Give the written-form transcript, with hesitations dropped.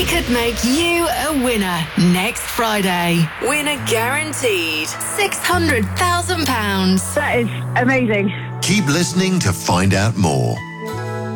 could make you a winner next Friday. Winner guaranteed. £600,000. That is amazing. Keep listening to find out more.